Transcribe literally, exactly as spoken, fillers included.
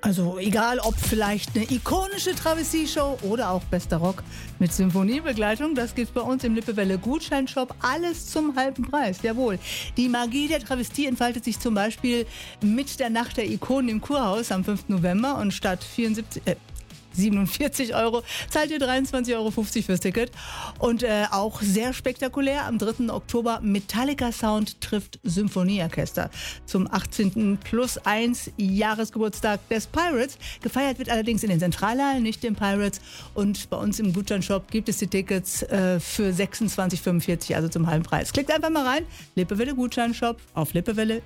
Also egal, ob vielleicht eine ikonische Travestie-Show oder auch bester Rock mit Symphoniebegleitung, das gibt's bei uns im Lippewelle Gutscheinshop. Alles zum halben Preis, jawohl. Die Magie der Travestie entfaltet sich zum Beispiel mit der Nacht der Ikonen im Kurhaus am fünften November und statt vierundsiebzig, äh, siebenundvierzig Euro zahlt ihr dreiundzwanzig Euro fünfzig fürs Ticket. Und äh, auch sehr spektakulär, am dritten Oktober Metallica Sound trifft Symphonieorchester zum achtzehnten plus eins Jahresgeburtstag des Pirates. Gefeiert wird allerdings in den Zentralhallen, nicht den Pirates. Und bei uns im Gutscheinshop gibt es die Tickets äh, für sechsundzwanzig Euro fünfundvierzig, also zum halben Preis. Klickt einfach mal rein, Lippewelle Gutscheinshop auf Lippewelle.